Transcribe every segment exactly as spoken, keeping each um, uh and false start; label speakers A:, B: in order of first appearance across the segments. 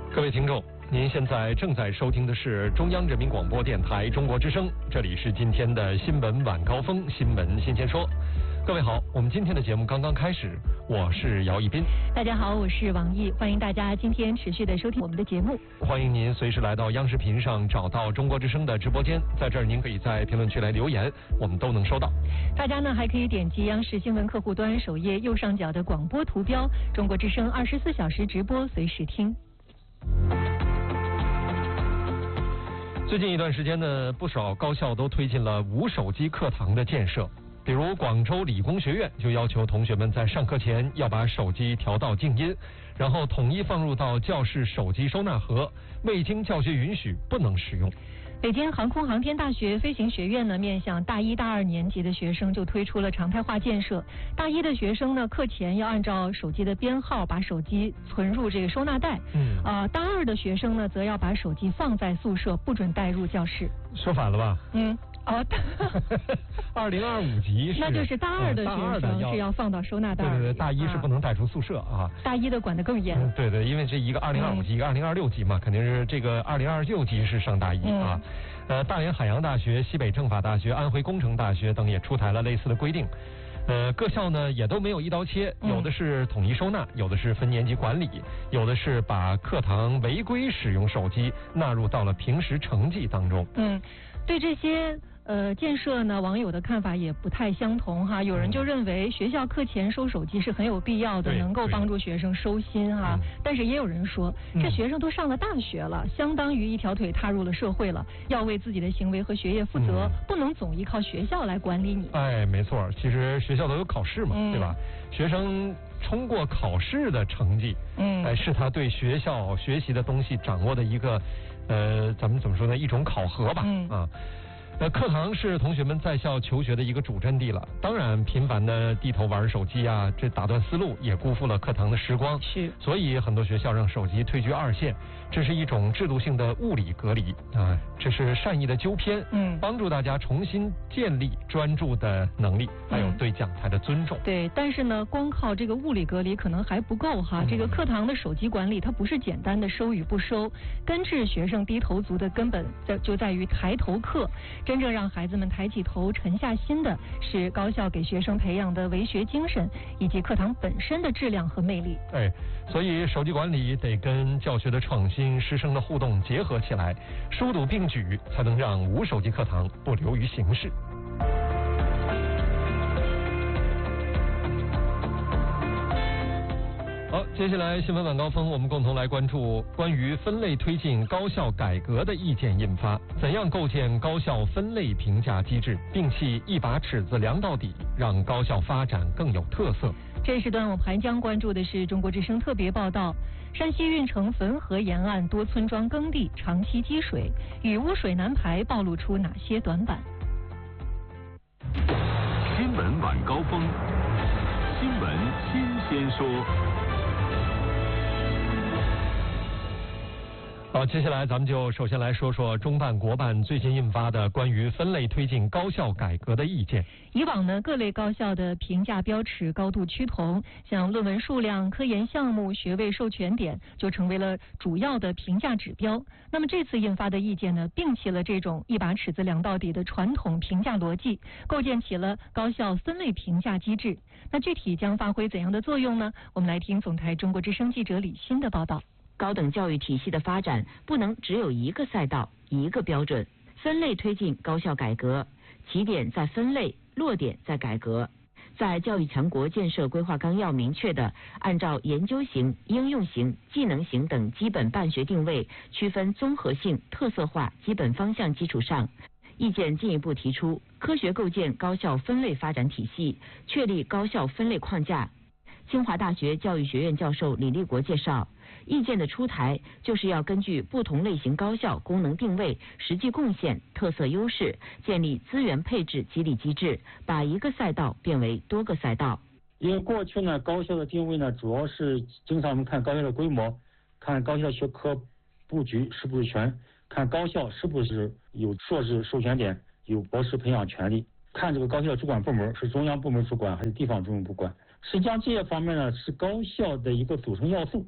A: 各位听众，您现在正在收听的是中央人民广播电台中国之声，这里是今天的新闻晚高峰，新闻新鲜说。各位好，我们今天的节目刚刚开始，我是姚一斌。
B: 大家好，我是王毅，欢迎大家今天持续的收听我们的节目。
A: 欢迎您随时来到央视频上找到中国之声的直播间，在这儿您可以在评论区来留言，我们都能收到。
B: 大家呢还可以点击央视新闻客户端首页右上角的广播图标，中国之声二十四小时直播，随时听。
A: 最近一段时间呢，不少高校都推进了无手机课堂的建设。比如广州理工学院就要求同学们在上课前要把手机调到静音，然后统一放入到教室手机收纳盒，未经教学允许不能使用。
B: 北京航空航天大学飞行学院呢，面向大一、大二年级的学生就推出了常态化建设。大一的学生呢，课前要按照手机的编号把手机存入这个收纳袋。嗯。啊、呃，大二的学生呢，则要把手机放在宿舍，不准带入教室。
A: 说反了吧？
B: 嗯。哦，
A: 二零二五级是，
B: 那就是大二的学生是要放到收纳袋。
A: 对对对，大一是不能带出宿舍啊。
B: 大一的管得更严。
A: 嗯、对对，因为这一个二零二五级，一个二零二六级嘛，肯定是这个二零二六级是上大一啊。嗯、呃，大连海洋大学、西北政法大学、安徽工程大学等也出台了类似的规定。呃，各校呢也都没有一刀切，有的是统一收纳，有的是分年级管理，有的是把课堂违规使用手机纳入到了平时成绩当中。
B: 嗯，对这些。呃，建设呢，网友的看法也不太相同哈。有人就认为学校课前收手机是很有必要的，能够帮助学生收心哈。嗯、但是也有人说，这学生都上了大学了，嗯、相当于一条腿踏入了社会了，要为自己的行为和学业负责，嗯、不能总依靠学校来管理你。
A: 哎，没错，其实学校都有考试嘛，嗯、对吧？学生通过考试的成绩，嗯，哎，是他对学校学习的东西掌握的一个，呃，咱们怎么说呢？一种考核吧，嗯、啊。呃，课堂是同学们在校求学的一个主阵地了。当然，频繁的低头玩手机啊，这打断思路，也辜负了课堂的时光。
B: 是。
A: 所以很多学校让手机退居二线，这是一种制度性的物理隔离啊，这是善意的纠偏，嗯，帮助大家重新建立专注的能力，还有对讲台的尊重。
B: 嗯、对，但是呢，光靠这个物理隔离可能还不够哈。嗯、这个课堂的手机管理，它不是简单的收与不收，根治学生低头族的根本在就在于抬头课。真正让孩子们抬起头、沉下心的是高校给学生培养的为学精神，以及课堂本身的质量和魅力。
A: 哎，所以手机管理得跟教学的创新、师生的互动结合起来，疏堵并举，才能让无手机课堂不流于形式。好，接下来新闻晚高峰，我们共同来关注关于分类推进高校改革的意见印发，怎样构建高校分类评价机制，摒弃一把尺子量到底，让高校发展更有特色。
B: 这一时段我们还将关注的是中国之声特别报道，山西运城汾河沿岸多村庄耕地长期积水，与污水难排暴露出哪些短板？
C: 新闻晚高峰，新闻新鲜说。
A: 好，接下来咱们就首先来说说中办国办最新印发的关于分类推进高校改革的意见。
B: 以往呢，各类高校的评价标尺高度趋同，像论文数量、科研项目、学位授权点就成为了主要的评价指标。那么这次印发的意见呢，摒弃了这种一把尺子量到底的传统评价逻辑，构建起了高校分类评价机制。那具体将发挥怎样的作用呢？我们来听总台中国之声记者李欣的报道。
D: 高等教育体系的发展不能只有一个赛道、一个标准，分类推进高校改革，起点在分类，落点在改革。在教育强国建设规划纲要明确的按照研究型、应用型、技能型等基本办学定位，区分综合性、特色化基本方向基础上，意见进一步提出科学构建高校分类发展体系，确立高校分类框架。清华大学教育学院教授李立国介绍，意见的出台就是要根据不同类型高校功能定位、实际贡献、特色优势，建立资源配置激励机制，把一个赛道变为多个赛道。
E: 因为过去呢，高校的定位呢，主要是经常我们看高校的规模，看高校学科布局是不是全，看高校是不是有硕士授权点，有博士培养权利，看这个高校的主管部门是中央部门主管还是地方政府主管。实际上这些方面呢，是高校的一个组成要素，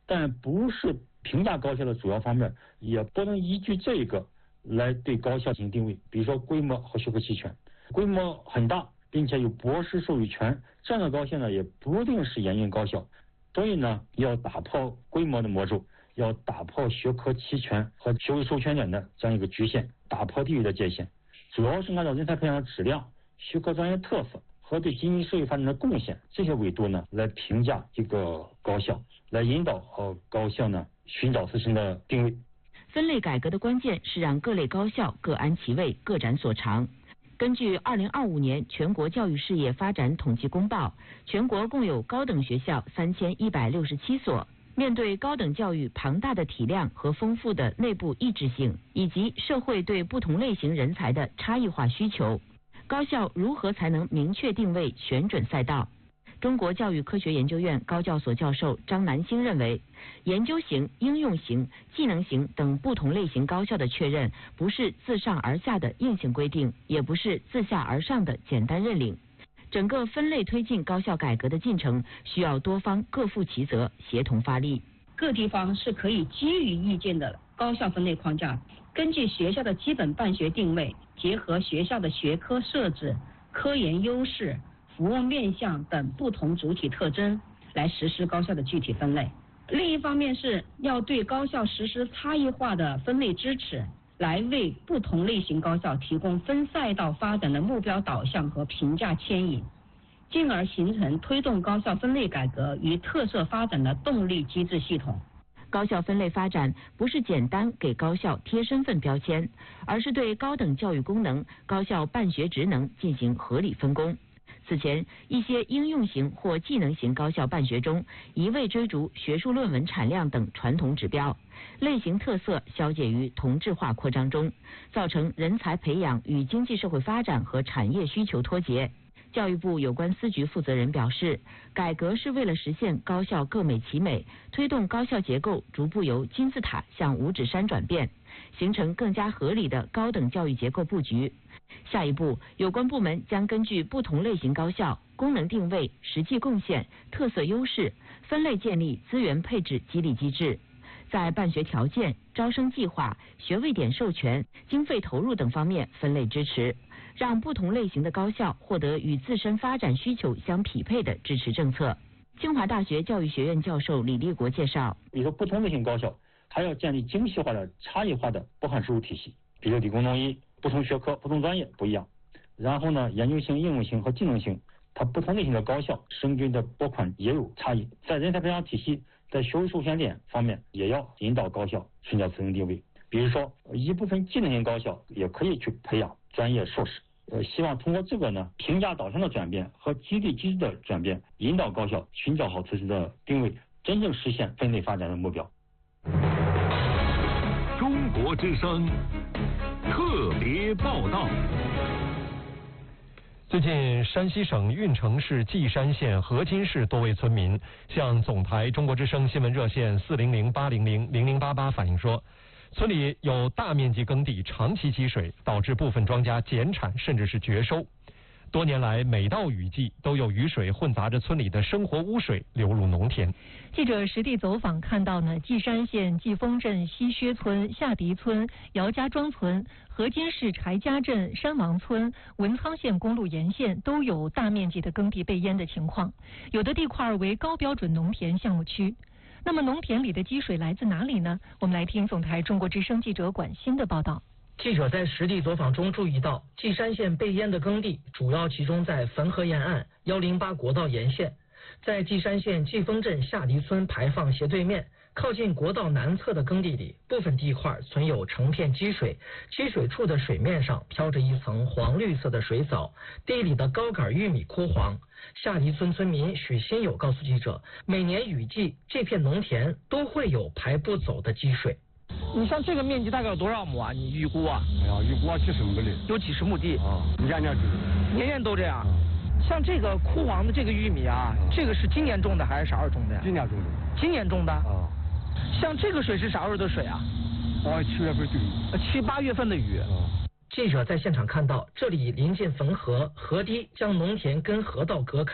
E: 但不是评价高校的主要方面，也不能依据这个来对高校进行定位。比如说规模和学科齐全，规模很大并且有博士授予权，这样的高校呢也不一定是研究高校。所以呢，要打破规模的魔咒，要打破学科齐全和学位授权点的这样一个局限，打破地域的界限，主要是按照人才培养的质量、学科专业特色和对经济社会发展的贡献这些维度呢来评价一个高校，来引导呃高校呢寻找自身的定位。
D: 分类改革的关键是让各类高校各安其位，各展所长。根据二零二五年全国教育事业发展统计公报，全国共有高等学校三千一百六十七所。面对高等教育庞大的体量和丰富的内部异质性，以及社会对不同类型人才的差异化需求，高校如何才能明确定位、选准赛道？中国教育科学研究院高教所教授张南星认为，研究型、应用型、技能型等不同类型高校的确认，不是自上而下的硬性规定，也不是自下而上的简单认领。整个分类推进高校改革的进程，需要多方各负其责，协同发力。
F: 各地方是可以基于意见的高校分类框架，根据学校的基本办学定位，结合学校的学科设置、科研优势、服务面向等不同主体特征，来实施高校的具体分类。另一方面是要对高校实施差异化的分类支持，来为不同类型高校提供分赛道发展的目标导向和评价牵引，进而形成推动高校分类改革与特色发展的动力机制系统。
D: 高校分类发展不是简单给高校贴身份标签，而是对高等教育功能、高校办学职能进行合理分工。此前，一些应用型或技能型高校办学中，一味追逐学术论文产量等传统指标，类型特色消解于同质化扩张中，造成人才培养与经济社会发展和产业需求脱节。教育部有关司局负责人表示，改革是为了实现高校各美其美，推动高校结构逐步由金字塔向五指山转变，形成更加合理的高等教育结构布局。下一步，有关部门将根据不同类型高校功能定位、实际贡献、特色优势，分类建立资源配置激励机制，在办学条件、招生计划、学位点授权、经费投入等方面分类支持，让不同类型的高校获得与自身发展需求相匹配的支持政策。清华大学教育学院教授李立国介绍，
E: 比如说不同类型高校，它要建立精细化的、差异化的拨款收入体系，比如理工农医，不同学科、不同专业不一样。然后呢，研究型、应用型和技能型，它不同类型的高校生均的拨款也有差异。在人才培养体系，在学位授权点方面，也要引导高校寻找自身定位。比如说，一部分技能型高校也可以去培养专业硕士。呃，希望通过这个呢，评价导向的转变和激励机制的转变，引导高校寻找好自身的定位，真正实现分类发展的目标。
C: 中国之声特别报道。
A: 最近，山西省运城市稷山县河津市多位村民向总台中国之声新闻热线四零零八零零零零八八反映说，村里有大面积耕地长期积水，导致部分庄稼减产甚至是绝收。多年来，每到雨季都有雨水混杂着村里的生活污水流入农田。
B: 记者实地走访看到呢，稷山县季丰镇西薛村、下迪村、姚家庄村、河津市柴家镇、山王村、文昌县公路沿线都有大面积的耕地被淹的情况，有的地块为高标准农田项目区。那么农田里的积水来自哪里呢？我们来听总台中国之声记者管欣的报道。
G: 记者在实地走访中注意到，稷山县被淹的耕地主要集中在汾河沿岸、一零八国道沿线。在稷山县季丰镇下迪村排放斜对面，靠近国道南侧的耕地里，部分地块存有成片积水，积水处的水面上飘着一层黄绿色的水藻，地里的高杆玉米枯黄。下迪村村民许新友告诉记者，每年雨季，这片农田都会有排不走的积水。
H: 你像这个面积大概有多少亩啊？你预估啊？
I: 哎呀，预估啊几十亩地。
H: 有几十亩地
I: 啊，年年都
H: 年年都这样。像这个枯黄的这个玉米啊，这个是今年种的还是啥时候种的呀？
I: 今年种的。
H: 今年种的。
I: 啊。
H: 像这个水是啥时候的水啊？
I: 啊，七月份的雨。
H: 七八月份的雨。
I: 啊。
G: 记者在现场看到，这里临近汾河，河堤将农田跟河道隔开。